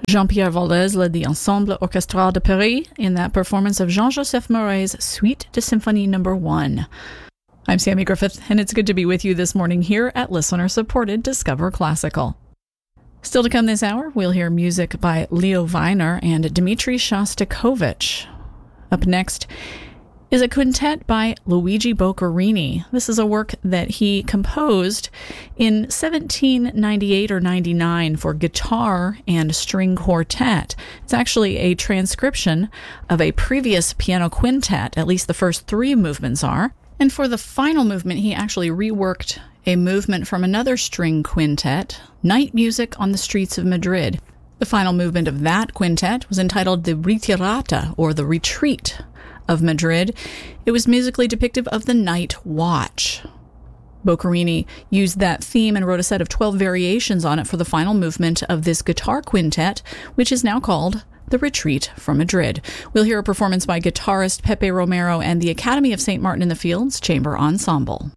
Jean-Pierre Valdez led the Ensemble Orchestral de Paris in that performance of Jean-Joseph Murray's Suite de Symphonie No. 1. I'm Sammy Griffith, and it's good to be with you this morning here at listener-supported Discover Classical. Still to come this hour, we'll hear music by Leo Weiner and Dmitri Shostakovich. Up next is a quintet by Luigi Boccherini. This is a work that he composed in 1798 or 99 for guitar and string quartet. It's actually a transcription of a previous piano quintet, at least the first three movements are. And for the final movement, he actually reworked a movement from another string quintet, Night Music on the Streets of Madrid. The final movement of that quintet was entitled the Ritirata, or the Retreat of Madrid. It was musically depictive of the night watch. Boccherini used that theme and wrote a set of 12 variations on it for the final movement of this guitar quintet, which is now called The Retreat from Madrid. We'll hear a performance by guitarist Pepe Romero and the Academy of St. Martin in the Fields Chamber Ensemble.